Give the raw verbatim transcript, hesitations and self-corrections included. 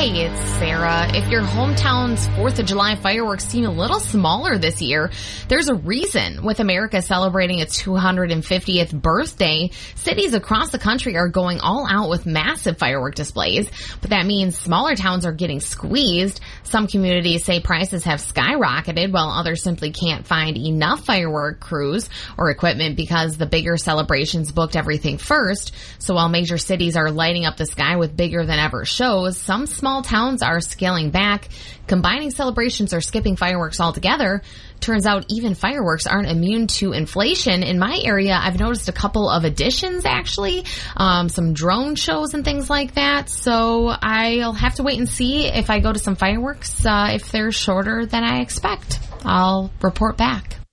Hey, it's Sarah. If your hometown's fourth of July fireworks seem a little smaller this year, there's a reason. With America celebrating its two hundred fiftieth birthday, cities across the country are going all out with massive firework displays. But that means smaller towns are getting squeezed. Some communities say prices have skyrocketed, while others simply can't find enough firework crews or equipment because the bigger celebrations booked everything first. So while major cities are lighting up the sky with bigger than ever shows, some small towns are scaling back, combining celebrations or skipping fireworks altogether. Turns out even fireworks aren't immune to inflation. In my area, I've noticed a couple of additions, actually, um, some drone shows and things like that. So I'll have to wait and see if I go to some fireworks, uh, if they're shorter than I expect. I'll report back.